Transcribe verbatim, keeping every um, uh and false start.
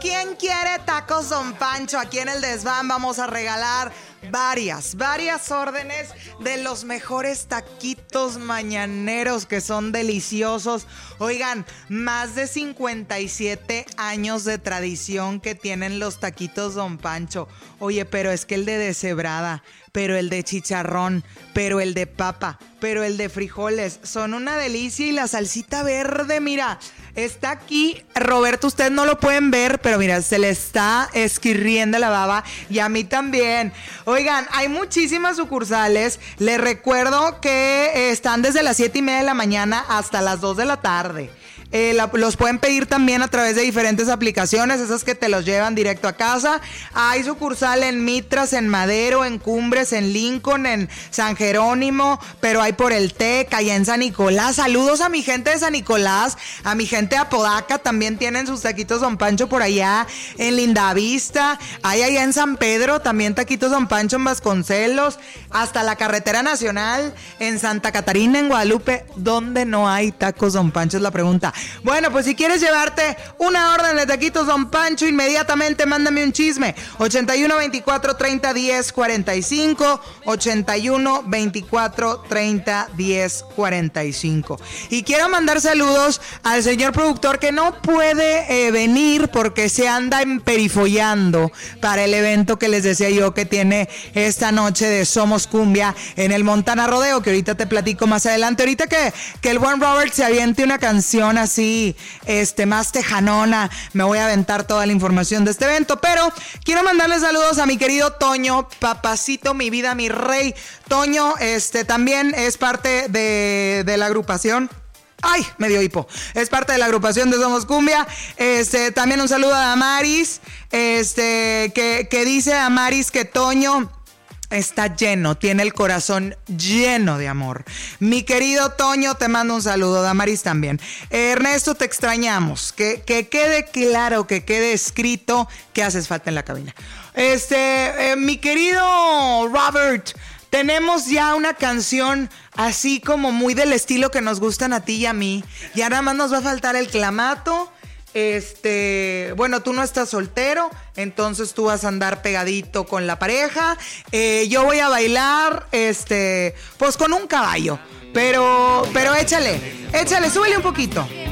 ¿quién quiere tacos Don Pancho? Aquí en el Desván vamos a regalar varias, varias órdenes de los mejores taquitos mañaneros que son deliciosos. Oigan, más de cincuenta y siete años de tradición que tienen los taquitos Don Pancho. Oye, pero es que el de deshebrada, pero el de chicharrón, pero el de papa, pero el de frijoles, son una delicia. Y la salsita verde, mira, está aquí. Roberto, ustedes no lo pueden ver, pero mira, se le está escurriendo la baba y a mí también. Oigan, hay muchísimas sucursales. Les recuerdo que están desde las siete y media de la mañana hasta las dos de la tarde. Eh, la, los pueden pedir también a través de diferentes aplicaciones, esas que te los llevan directo a casa. Hay sucursal en Mitras, en Madero, en Cumbres, en Lincoln, en San Jerónimo, pero hay por el Tec, allá en San Nicolás. Saludos a mi gente de San Nicolás, a mi gente de Apodaca, también tienen sus taquitos Don Pancho por allá en Lindavista. Hay allá en San Pedro también taquitos Don Pancho en Vasconcelos, hasta la carretera nacional en Santa Catarina, en Guadalupe. ¿Dónde no hay tacos Don Pancho? Es la pregunta. Bueno, pues si quieres llevarte una orden de taquitos Don Pancho, inmediatamente mándame un chisme. ochenta y uno, veinticuatro, treinta, diez, cuarenta y cinco. ochenta y uno, veinticuatro, treinta, diez, cuarenta y cinco. Y quiero mandar saludos al señor productor que no puede eh, venir porque se anda emperifollando para el evento que les decía yo que tiene esta noche de Somos Cumbia en el Montana Rodeo, que ahorita te platico más adelante. Ahorita que, que el buen Robert se aviente una canción así, este, más tejanona, me voy a aventar toda la información de este evento, pero quiero mandarle saludos a mi querido Toño, papacito, mi vida, mi rey. Toño, este, también es parte de, de la agrupación. Ay, me dio hipo. Es parte de la agrupación de Somos Cumbia. Este, también un saludo a Damaris, este, que, que dice a Damaris que Toño está lleno, tiene el corazón lleno de amor. Mi querido Toño, te mando un saludo. Damaris también. Eh, Ernesto, te extrañamos. Que, que quede claro, que quede escrito que haces falta en la cabina. Este, eh, mi querido Robert, tenemos ya una canción así como muy del estilo que nos gustan a ti y a mí. Ya nada más nos va a faltar el clamato. Este, bueno, tú no estás soltero, entonces tú vas a andar pegadito con la pareja. Eh, yo voy a bailar, este, pues con un caballo. Pero, pero échale, échale, súbele un poquito.